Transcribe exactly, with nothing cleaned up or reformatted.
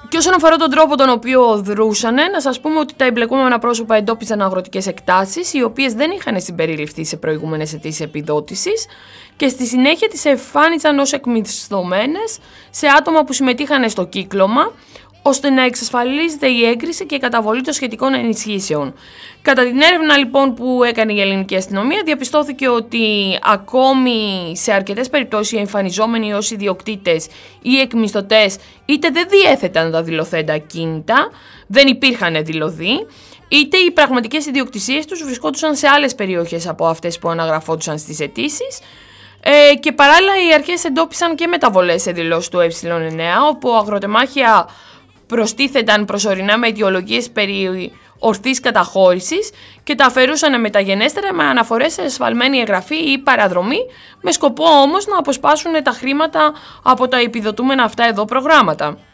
Και όσον αφορά τον τρόπο τον οποίο δρούσαν, να σας πούμε ότι τα εμπλεκόμενα πρόσωπα εντόπισαν αγροτικές εκτάσεις, οι οποίες δεν είχαν συμπεριληφθεί σε προηγούμενες αιτήσεις επιδότησης και στη συνέχεια τις εμφάνιζαν ως εκμισθωμένες σε άτομα που συμμετείχαν στο κύκλωμα, ώστε να εξασφαλίζεται η έγκριση και η καταβολή των σχετικών ενισχύσεων. Κατά την έρευνα λοιπόν που έκανε η ελληνική αστυνομία, διαπιστώθηκε ότι ακόμη σε αρκετές περιπτώσεις οι εμφανιζόμενοι ως ιδιοκτήτες ή εκμισθωτές είτε δεν διέθεταν τα δηλωθέντα ακίνητα, δεν υπήρχαν δηλαδή, είτε οι πραγματικές ιδιοκτησίες τους βρισκόντουσαν σε άλλες περιοχές από αυτές που αναγραφόντουσαν στις αιτήσεις. Ε, και παράλληλα οι αρχές εντόπισαν και μεταβολές σε δηλώσεις του ε εννέα, όπου αγροτεμάχια προστίθεταν προσωρινά με αιτιολογίες περί ορθής καταχώρησης και τα αφαιρούσαν μεταγενέστερα με αναφορές σε εσφαλμένη εγγραφή ή παραδρομή, με σκοπό όμως να αποσπάσουν τα χρήματα από τα επιδοτούμενα αυτά εδώ προγράμματα.